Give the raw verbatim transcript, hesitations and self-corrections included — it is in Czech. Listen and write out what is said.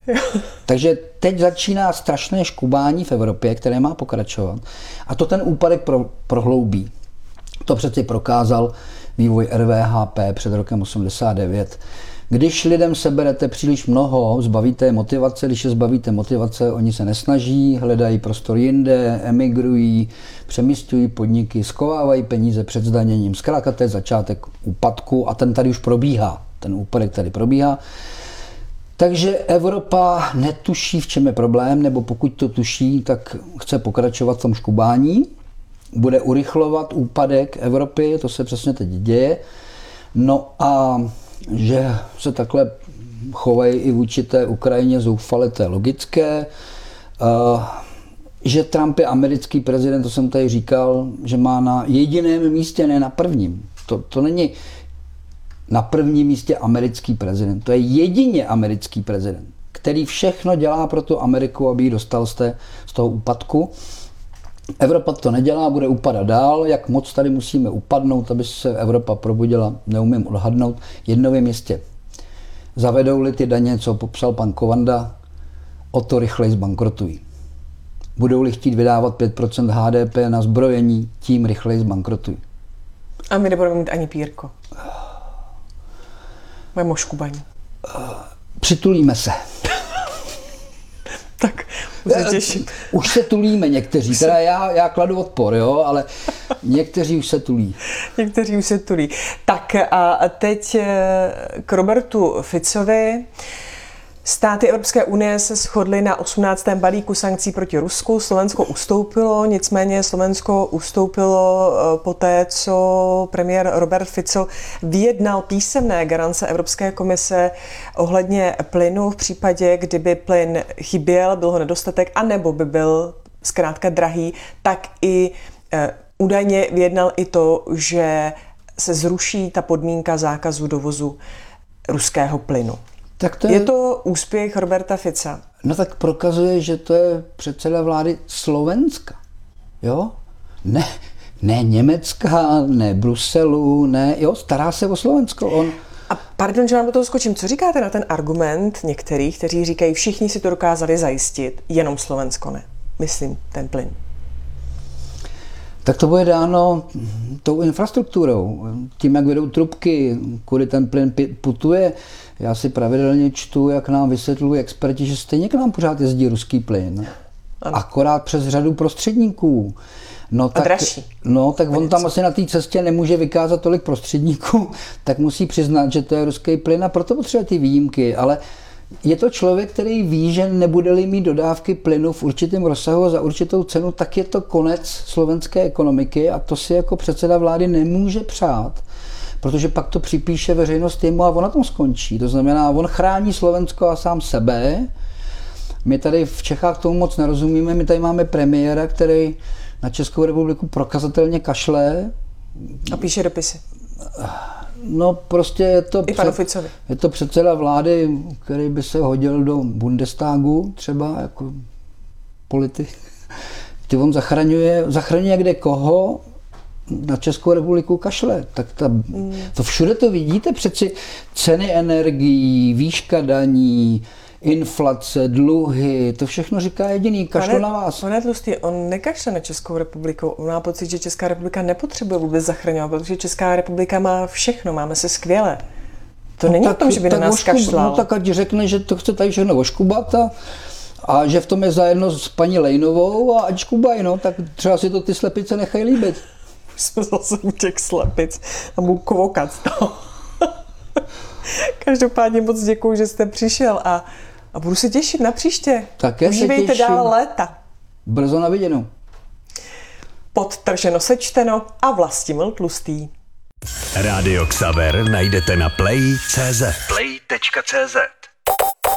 Takže teď začíná strašné škubání v Evropě, které má pokračovat. A to ten úpadek pro, prohloubí. To přeci prokázal vývoj R V H P před rokem osmdesát devět. Když lidem seberete příliš mnoho, zbavíte je motivace, když je zbavíte motivace, oni se nesnaží, hledají prostor jinde, emigrují, přemísťují podniky, schovávají peníze před zdaněním. Zkrátka to je začátek úpadku a ten tady už probíhá. Ten úpadek tady probíhá. Takže Evropa netuší, v čem je problém, nebo pokud to tuší, tak chce pokračovat v tom škubání. Bude urychlovat úpadek Evropy, to se přesně teď děje. No a že se takhle chovají i vůči té Ukrajině zoufale, to je logické. Uh, že Trump je americký prezident, to jsem tady říkal, že má na jediném místě, ne na prvním. To, to není na prvním místě americký prezident. To je jedině americký prezident, který všechno dělá pro tu Ameriku, aby ji dostal z, té, z toho úpadku. Evropa to nedělá, bude upadat dál. Jak moc tady musíme upadnout, aby se Evropa probudila, neumím odhadnout. Jedno je městě. Zavedou-li ty daně, co popsal pan Kovanda, o to rychleji zbankrotují. Budou-li chtít vydávat pět procent H D P na zbrojení, tím rychleji zbankrotují. A my nebudeme mít ani pírko. Budeme škubaní. Přitulíme se. Tak, už se těším. Už se tulíme někteří, teda já, já kladu odpor, jo, ale někteří už se tulí. Někteří už se tulí. Tak a teď k Robertu Ficovi. Státy Evropské unie se shodly na osmnáctém balíku sankcí proti Rusku. Slovensko ustoupilo, nicméně Slovensko ustoupilo poté, co premiér Robert Fico vyjednal písemné garance Evropské komise ohledně plynu v případě, kdyby plyn chyběl, byl ho nedostatek, anebo by byl zkrátka drahý, tak i e, údajně vyjednal i to, že se zruší ta podmínka zákazu dovozu ruského plynu. Tak to je... je to úspěch Roberta Fica? No tak prokazuje, že to je předseda vlády Slovenska. Jo? Ne, ne Německa, ne Bruselu, ne, jo, stará se o Slovensko. On... A pardon, že vám do toho skočím. Co říkáte na ten argument některých, kteří říkají, všichni si to dokázali zajistit, jenom Slovensko ne? Myslím, ten plyn. Tak to bude dáno tou infrastrukturou, tím, jak vedou trubky, kudy ten plyn putuje. Já si pravidelně čtu, jak nám vysvětlují experti, že stejně k nám pořád jezdí ruský plyn. Ano. Akorát přes řadu prostředníků. No tak, a dražší. No tak on tam asi na té cestě nemůže vykázat tolik prostředníků, tak musí přiznat, že to je ruský plyn a proto potřebuje ty výjimky. Ale je to člověk, který ví, že nebude-li mít dodávky plynu v určitém rozsahu a za určitou cenu, tak je to konec slovenské ekonomiky a to si jako předseda vlády nemůže přát, protože pak to připíše veřejnost jemu a on na tom skončí. To znamená, on chrání Slovensko a sám sebe. My tady v Čechách tomu moc nerozumíme. My tady máme premiéra, který na Českou republiku prokazatelně kašle. A píše dopisy. No prostě je to, před, je to předseda vlády, který by se hodil do Bundestagu třeba jako politik. Ty on zachraňuje, zachraňuje kde koho, na Českou republiku kašle. Tak ta, mm. to všude to vidíte, přeci ceny energií, výška daní, inflace, dluhy, to všechno říká jediný, kašlo pane, na vás. Pane Tlustý, on nekašle na Českou republiku, on má pocit, že Česká republika nepotřebuje vůbec zachraňovat, protože Česká republika má všechno, máme se skvěle. To no není tak, o tom, že by na nás oškub, kašlal. No tak ať řekne, že to chce tady všechno oškubat a, a že v tom je zajedno s paní Lejnovou a ať škubají, no, tak třeba si to ty slepice nechají líbit. Jsme zase u těch slepic a budu kvokat z toho. Každopádně moc děkuju, že jste přišel a, a budu se těšit na příště. Také užívejte dál léta. Brzo na viděnou. Podtrženo sečteno a Vlastimil Tlustý. Rádio Xaver najdete na play tečka cé zet. play tečka cé zet